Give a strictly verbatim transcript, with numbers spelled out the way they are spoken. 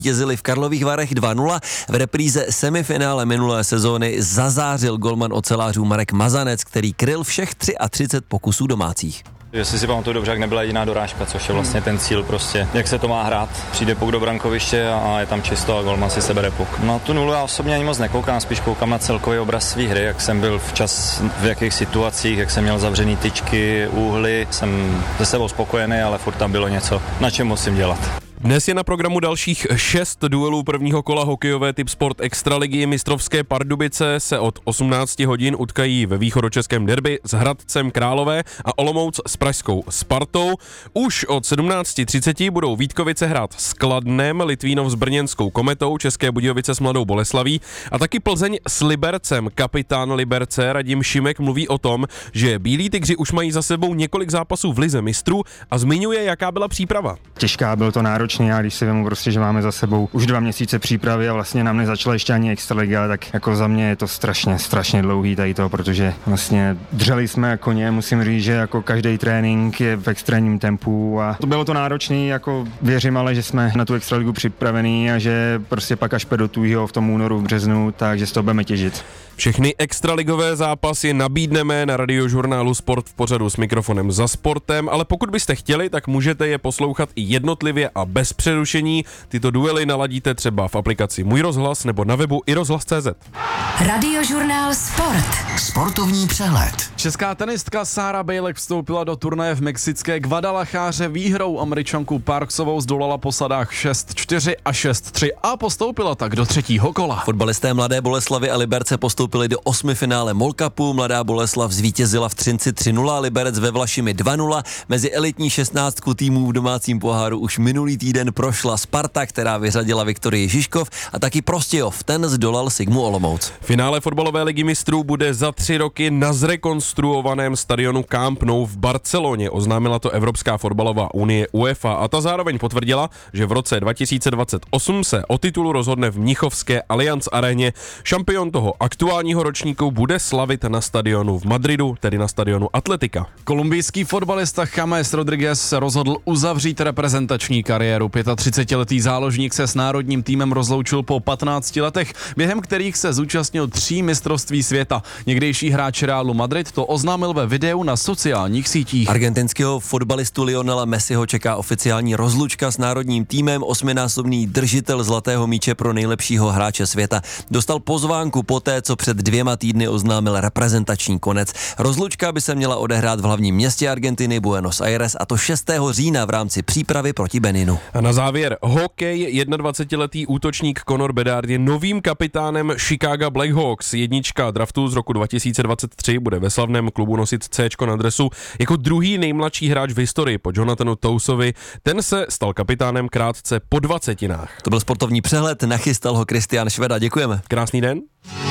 Jezdili v Karlových Varech dva nula. V repríze semifinále minulé sezóny zazářil golman ocelářů Marek Mazanec, který kryl všech třicet tři pokusů domácích. Jestli si pamatuju dobře, jak nebyla jediná dorážka, což je vlastně ten cíl prostě, jak se to má hrát. Přijde puk do brankoviště a je tam čisto a golman si sebere puk. Na tu nulu já osobně ani moc nekoukám, spíš koukám na celkový obraz své hry, jak jsem byl včas, v jakých situacích, jak jsem měl zavřený tyčky, úhly. Jsem ze sebou spokojený, ale furt tam bylo něco, na čem musím dělat. Dnes je na programu dalších šest duelů prvního kola hokejové typ sport extraligy. Mistrovské Pardubice se od osmnáct hodin utkají ve východočeském derby s Hradcem Králové a Olomouc s pražskou Spartou. Už od sedmnáct třicet budou Vítkovice hrát s Kladnem, Litvínov s brněnskou Kometou, České Budějovice s Mladou Boleslaví a taky Plzeň s Libercem. Kapitán Liberce Radim Šimek mluví o tom, že Bílí tygři už mají za sebou několik zápasů v lize mistrů a zmiňuje, jaká byla příprava. Těžká, byl to náročný. A když si vemu prostě, že máme za sebou už dva měsíce přípravy a vlastně nám nezačala ještě ani extraliga, tak jako za mě je to strašně, strašně dlouhý tady to, protože vlastně dřeli jsme jako ně, musím říct, že jako každý trénink je v extrémním tempu a to bylo to náročný, jako věřím ale, že jsme na tu extraligu připravený a že prostě pak až do tujího v tom únoru, v březnu, takže z toho budeme těžit. Všechny extraligové zápasy nabídneme na radiožurnálu Sport v pořadu s mikrofonem Za sportem, ale pokud byste chtěli, tak můžete je poslouchat i jednotlivě a bez přerušení. Tyto duely naladíte třeba v aplikaci Můj rozhlas nebo na webu i rozhlas tečka cé zet. Radiožurnál Sport. Sportovní přehled. Česká tenistka Sarah Bejlek vstoupila do turnaje v mexické Guadalajáře výhrou. Američanku Parksovou zdolala po sadách šest čtyři a šest tři a postoupila tak do třetího kola. Fotbalisté Mladé Boleslavi a Liberce postoupili do osmifinále MOL Cupu. Mladá Boleslav zvítězila v Třinci tři nula, Liberec ve Vlašimi dva nula. Mezi elitní šestnáctku týmů v domácím poháru už minulý týden prošla Sparta, která vyřadila Viktorii Žižkov, a taky Prostějov, ten zdolal Sigmu Olomouc. Finále fotbalové ligy mistrů bude za tři roky na zrekonstruovaném stadionu Camp Nou v Barceloně. Oznámila to Evropská fotbalová unie UEFA a ta zároveň potvrdila, že v roce dva tisíce dvacet osm se o titulu rozhodne v mnichovské Allianz aréně. Šampion toho aktuálního ročníku bude slavit na stadionu v Madridu, tedy na stadionu Atletika. Kolumbijský fotbalista James Rodriguez se rozhodl uzavřít reprezentační kariéru. třicetiletý záložník se s národním týmem rozloučil po patnácti letech, během kterých se zúčastnil tří mistrovství světa. Někdejší hráč Realu Madrid to oznámil ve videu na sociálních sítích. Argentinského fotbalistu Lionela Messiho čeká oficiální rozlučka s národním týmem. Osminásobný držitel zlatého míče pro nejlepšího hráče světa dostal pozvánku poté, co před dvěma týdny oznámil reprezentační konec. Rozlučka by se měla odehrát v hlavním městě Argentiny Buenos Aires, a to šestého října v rámci přípravy proti Beninu. A na závěr hokej. dvacetiletý útočník Connor Bedard je novým kapitánem Chicago Blackhawks. Jednička draftu z roku dva tisíce dvacet tři bude ve slavném klubu nosit céčko na dresu jako druhý nejmladší hráč v historii po Jonathanu Tousovi. Ten se stal kapitánem krátce po dvacetinách. To byl sportovní přehled, nachystal ho Kristián Šveda. Děkujeme. Krásný den.